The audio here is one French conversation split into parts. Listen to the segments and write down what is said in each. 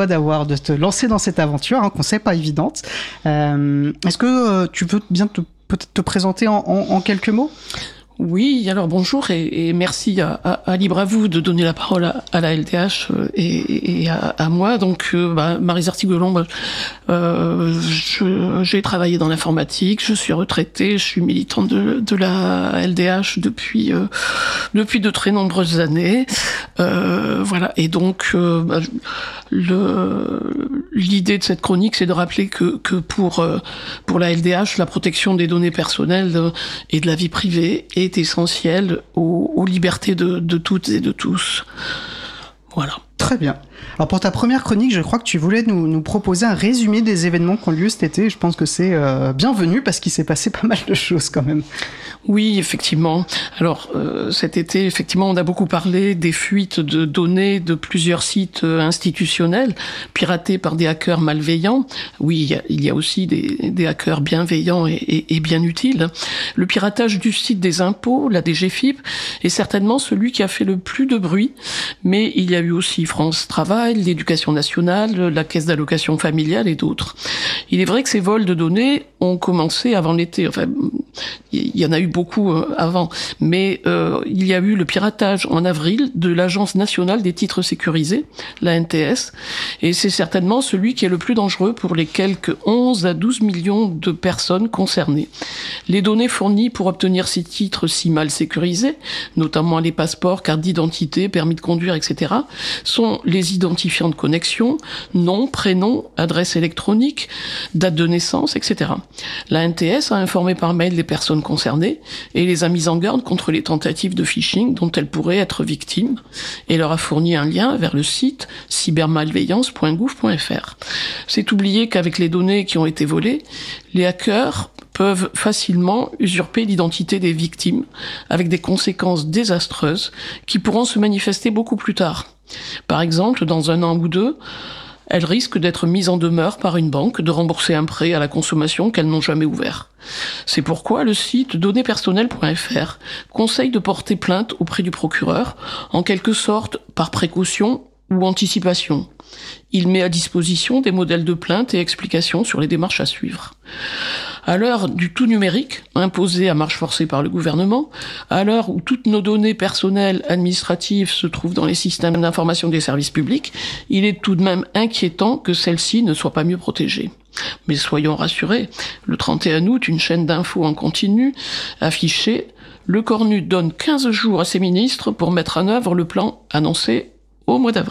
de te lancer dans cette aventure, qu'on sait pas évidente. Est-ce que tu peux bien peut-être te présenter en quelques mots ? Oui, alors bonjour et merci à Libre à vous de donner la parole à la LDH et à moi. Donc, Maryse Artigoulon, j'ai travaillé dans l'informatique, je suis retraitée, je suis militante de la LDH depuis de très nombreuses années. Voilà, et donc l'idée de cette chronique, c'est de rappeler que pour la LDH, la protection des données personnelles et de la vie privée est essentielle aux libertés de toutes et de tous. Voilà. Très bien. Alors pour ta première chronique, je crois que tu voulais nous proposer un résumé des événements qui ont lieu cet été. Je pense que c'est bienvenu parce qu'il s'est passé pas mal de choses quand même. Oui, effectivement. Alors cet été, effectivement, on a beaucoup parlé des fuites de données de plusieurs sites institutionnels piratés par des hackers malveillants. Oui, il y a aussi des hackers bienveillants et bien utiles. Le piratage du site des impôts, la DGFiP, est certainement celui qui a fait le plus de bruit, mais il y a eu aussi France Travail, l'Éducation nationale, la Caisse d'allocation familiale et d'autres. Il est vrai que ces vols de données ont commencé avant l'été. Enfin, il y en a eu beaucoup avant, mais il y a eu le piratage en avril de l'Agence nationale des titres sécurisés, la NTS, et c'est certainement celui qui est le plus dangereux pour les quelques 11 à 12 millions de personnes concernées. Les données fournies pour obtenir ces titres si mal sécurisés, notamment les passeports, cartes d'identité, permis de conduire, etc., sont les identifiants de connexion, nom, prénom, adresse électronique, date de naissance, etc. La NTS a informé par mail les personnes concernées et les a mises en garde contre les tentatives de phishing dont elles pourraient être victimes et leur a fourni un lien vers le site cybermalveillance.gouv.fr. C'est oublier qu'avec les données qui ont été volées, les hackers peuvent facilement usurper l'identité des victimes avec des conséquences désastreuses qui pourront se manifester beaucoup plus tard. Par exemple, dans 1 an ou 2, elles risquent d'être mises en demeure par une banque de rembourser un prêt à la consommation qu'elles n'ont jamais ouvert. C'est pourquoi le site donnespersonnelles.fr conseille de porter plainte auprès du procureur, en quelque sorte par précaution ou anticipation. Il met à disposition des modèles de plainte et explications sur les démarches à suivre. À l'heure du tout numérique, imposé à marche forcée par le gouvernement, à l'heure où toutes nos données personnelles administratives se trouvent dans les systèmes d'information des services publics, il est tout de même inquiétant que celles-ci ne soient pas mieux protégées. Mais soyons rassurés, le 31 août, une chaîne d'infos en continu affichait « Le Cornu donne 15 jours à ses ministres pour mettre en œuvre le plan annoncé au mois d'avril ».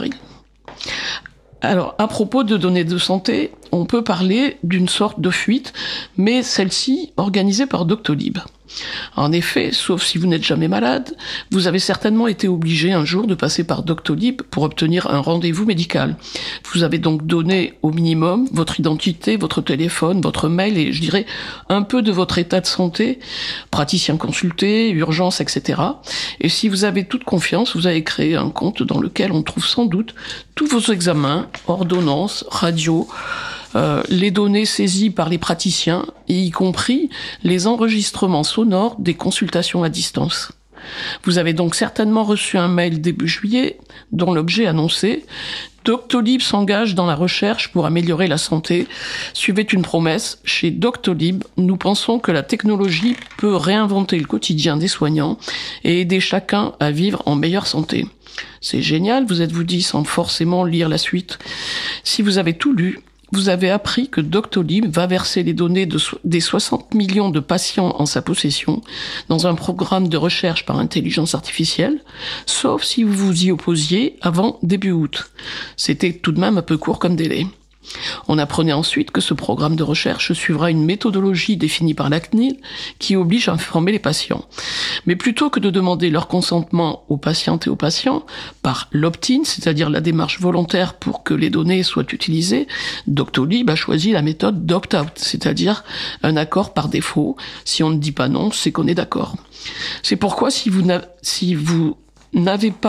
Alors, à propos de données de santé, on peut parler d'une sorte de fuite, mais celle-ci organisée par Doctolib. En effet, sauf si vous n'êtes jamais malade, vous avez certainement été obligé un jour de passer par Doctolib pour obtenir un rendez-vous médical. Vous avez donc donné au minimum votre identité, votre téléphone, votre mail et je dirais un peu de votre état de santé, praticien consulté, urgence, etc. Et si vous avez toute confiance, vous avez créé un compte dans lequel on trouve sans doute tous vos examens, ordonnances, radios, les données saisies par les praticiens, et y compris les enregistrements sonores des consultations à distance. Vous avez donc certainement reçu un mail début juillet, dont l'objet annonçait « Doctolib s'engage dans la recherche pour améliorer la santé ». Suivait une promesse. Chez Doctolib, nous pensons que la technologie peut réinventer le quotidien des soignants et aider chacun à vivre en meilleure santé. C'est génial, vous êtes-vous dit, sans forcément lire la suite. Si vous avez tout lu, vous avez appris que Doctolib va verser les données des 60 millions de patients en sa possession dans un programme de recherche par intelligence artificielle, sauf si vous vous y opposiez avant début août. C'était tout de même un peu court comme délai. On apprenait ensuite que ce programme de recherche suivra une méthodologie définie par la CNIL qui oblige à informer les patients. Mais plutôt que de demander leur consentement aux patientes et aux patients par l'opt-in, c'est-à-dire la démarche volontaire pour que les données soient utilisées, Doctolib a choisi la méthode d'opt-out, c'est-à-dire un accord par défaut. Si on ne dit pas non, c'est qu'on est d'accord. C'est pourquoi si vous n'avez pas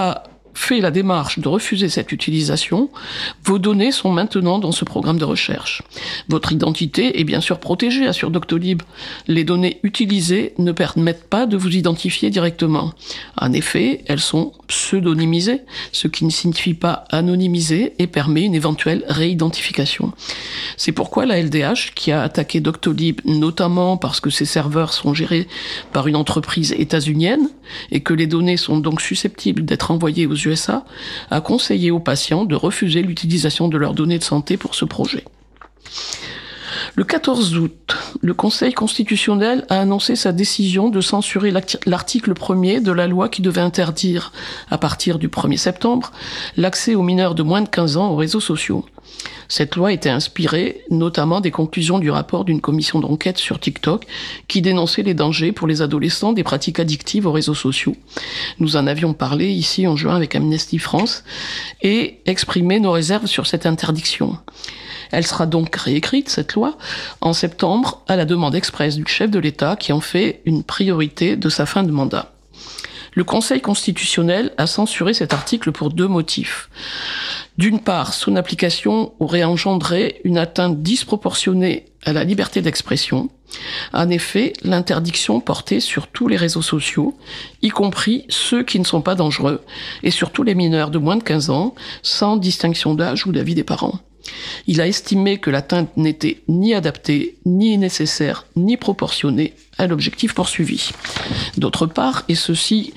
fait la démarche de refuser cette utilisation, vos données sont maintenant dans ce programme de recherche. Votre identité est bien sûr protégée sur Doctolib. Les données utilisées ne permettent pas de vous identifier directement. En effet, elles sont pseudonymisées, ce qui ne signifie pas anonymisées et permet une éventuelle réidentification. C'est pourquoi la LDH, qui a attaqué Doctolib notamment parce que ses serveurs sont gérés par une entreprise états-unienne et que les données sont donc susceptibles d'être envoyées aux USA, a conseillé aux patients de refuser l'utilisation de leurs données de santé pour ce projet. Le 14 août, le Conseil constitutionnel a annoncé sa décision de censurer l'article 1er de la loi qui devait interdire, à partir du 1er septembre, l'accès aux mineurs de moins de 15 ans aux réseaux sociaux. Cette loi était inspirée notamment des conclusions du rapport d'une commission d'enquête sur TikTok qui dénonçait les dangers pour les adolescents des pratiques addictives aux réseaux sociaux. Nous en avions parlé ici en juin avec Amnesty France et exprimé nos réserves sur cette interdiction. Elle sera donc réécrite, cette loi, en septembre, à la demande expresse du chef de l'État qui en fait une priorité de sa fin de mandat. Le Conseil constitutionnel a censuré cet article pour 2 motifs. D'une part, son application aurait engendré une atteinte disproportionnée à la liberté d'expression. En effet, l'interdiction portait sur tous les réseaux sociaux, y compris ceux qui ne sont pas dangereux, et sur tous les mineurs de moins de 15 ans, sans distinction d'âge ou d'avis des parents. Il a estimé que l'atteinte n'était ni adaptée, ni nécessaire, ni proportionnée à l'objectif poursuivi. D'autre part, et ceci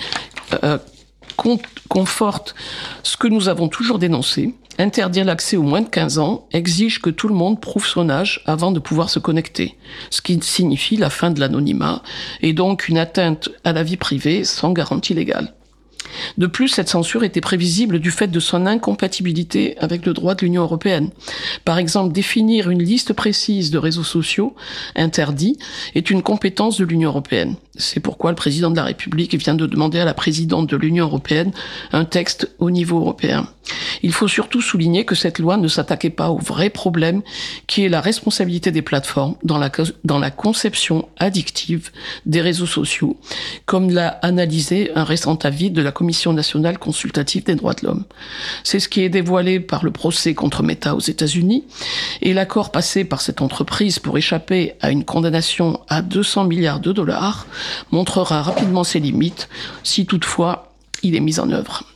conforte ce que nous avons toujours dénoncé, interdire l'accès aux moins de 15 ans exige que tout le monde prouve son âge avant de pouvoir se connecter, ce qui signifie la fin de l'anonymat et donc une atteinte à la vie privée sans garantie légale. De plus, cette censure était prévisible du fait de son incompatibilité avec le droit de l'Union européenne. Par exemple, définir une liste précise de réseaux sociaux interdits est une compétence de l'Union européenne. C'est pourquoi le président de la République vient de demander à la présidente de l'Union européenne un texte au niveau européen. Il faut surtout souligner que cette loi ne s'attaquait pas au vrai problème qui est la responsabilité des plateformes dans la conception addictive des réseaux sociaux, comme l'a analysé un récent avis de la Commission nationale consultative des droits de l'homme. C'est ce qui est dévoilé par le procès contre Meta aux États-Unis et l'accord passé par cette entreprise pour échapper à une condamnation à 200 milliards de dollars montrera rapidement ses limites si toutefois il est mis en œuvre.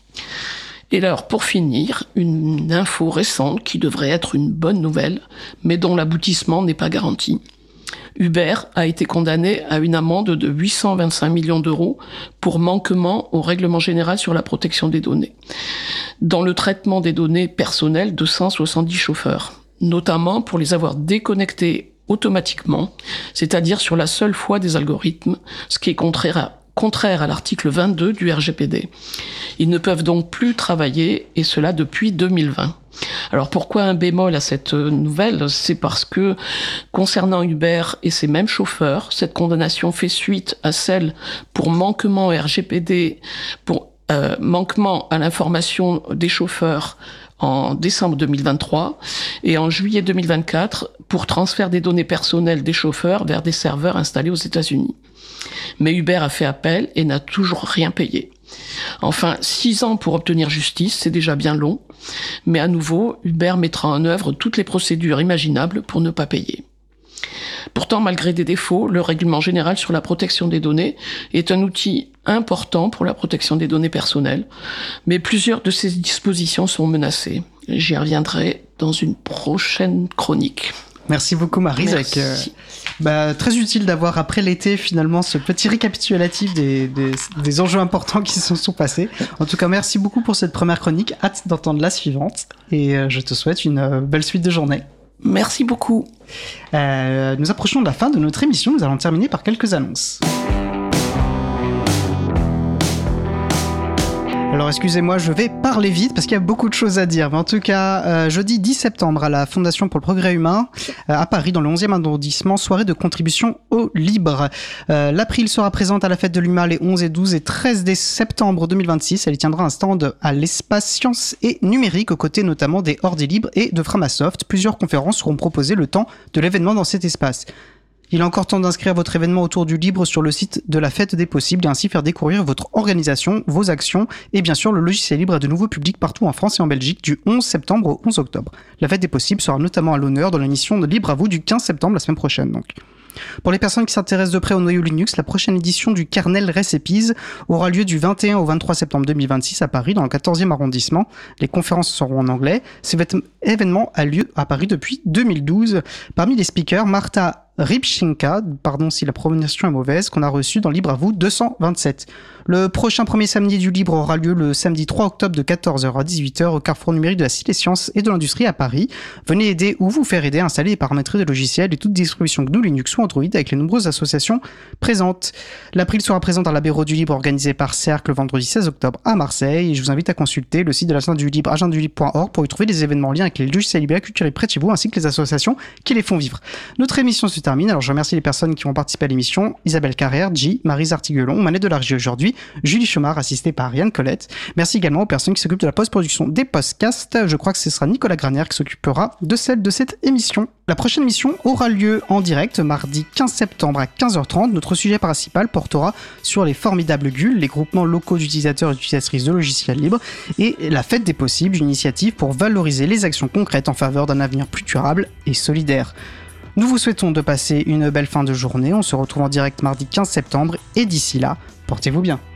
Et alors, pour finir, une info récente qui devrait être une bonne nouvelle, mais dont l'aboutissement n'est pas garanti. Uber a été condamné à une amende de 825 millions d'euros pour manquement au règlement général sur la protection des données, dans le traitement des données personnelles de 170 chauffeurs, notamment pour les avoir déconnectés automatiquement, c'est-à-dire sur la seule foi des algorithmes, ce qui est contraire à l'article 22 du RGPD. Ils ne peuvent donc plus travailler, et cela depuis 2020. Alors pourquoi un bémol à cette nouvelle ? C'est parce que, concernant Uber et ses mêmes chauffeurs, cette condamnation fait suite à celle pour manquement au RGPD, pour manquement à l'information des chauffeurs en décembre 2023 et en juillet 2024 pour transfert des données personnelles des chauffeurs vers des serveurs installés aux États-Unis. Mais Uber a fait appel et n'a toujours rien payé. Enfin, 6 ans pour obtenir justice, c'est déjà bien long, mais à nouveau, Uber mettra en œuvre toutes les procédures imaginables pour ne pas payer. Pourtant, malgré des défauts, le règlement général sur la protection des données est un outil important pour la protection des données personnelles, mais plusieurs de ses dispositions sont menacées. J'y reviendrai dans une prochaine chronique. Merci beaucoup Maryse. Très utile d'avoir après l'été finalement ce petit récapitulatif des enjeux importants qui se sont passés. En tout cas, merci beaucoup pour cette première chronique. Hâte d'entendre la suivante et je te souhaite une belle suite de journée. Merci beaucoup. Nous approchons de la fin de notre émission. Nous allons terminer par quelques annonces. Alors excusez-moi, je vais parler vite parce qu'il y a beaucoup de choses à dire. Mais en tout cas, jeudi 10 septembre à la Fondation pour le Progrès Humain, à Paris, dans le 11e arrondissement, soirée de contribution au libre. L'April sera présente à la Fête de l'Humain les 11 et 12 et 13 septembre 2026. Elle y tiendra un stand à l'espace Sciences et Numérique, aux côtés notamment des Ordi Libres et de Framasoft. Plusieurs conférences seront proposées le temps de l'événement dans cet espace. Il est encore temps d'inscrire votre événement autour du libre sur le site de la Fête des Possibles et ainsi faire découvrir votre organisation, vos actions et bien sûr le logiciel libre à de nouveaux publics partout en France et en Belgique du 11 septembre au 11 octobre. La Fête des Possibles sera notamment à l'honneur dans l'émission de Libre à vous du 15 septembre la semaine prochaine donc. Pour les personnes qui s'intéressent de près au noyau Linux, la prochaine édition du Kernel Recipes aura lieu du 21 au 23 septembre 2026 à Paris, dans le 14e arrondissement. Les conférences seront en anglais. Cet événement a lieu à Paris depuis 2012. Parmi les speakers, Marta Rybchenka, pardon si la prononciation est mauvaise, qu'on a reçu dans Libre à vous 227. Le prochain premier samedi du Libre aura lieu le samedi 3 octobre de 14h à 18h au Carrefour numérique de la Cité Sciences et de l'Industrie à Paris. Venez aider ou vous faire aider à installer et paramétrer des logiciels et toute distribution GNU Linux ou Android avec les nombreuses associations présentes. L'April sera présent dans l'apéro du Libre organisé par Cercle le vendredi 16 octobre à Marseille et je vous invite à consulter le site de l'agenda du Libre, agendadulibre.org pour y trouver des événements en lien avec les logiciels libres culturels près de chez vous ainsi que les associations qui les font vivre. Notre émission se termine, alors je remercie les personnes qui ont participé à l'émission, Isabelle Carrère, J, Maryse Artiguelon, manette de la régie aujourd'hui, Julie Chomard, assistée par Ariane Colette. Merci également aux personnes qui s'occupent de la post-production des podcasts. Je crois que ce sera Nicolas Granière qui s'occupera de celle de cette émission. La prochaine émission aura lieu en direct mardi 15 septembre à 15h30. Notre sujet principal portera sur les formidables GUL, les groupements locaux d'utilisateurs et d'utilisatrices de logiciels libres, et la Fête des Possibles, une initiative pour valoriser les actions concrètes en faveur d'un avenir plus durable et solidaire. Nous vous souhaitons de passer une belle fin de journée. On se retrouve en direct mardi 15 septembre et d'ici là, portez-vous bien.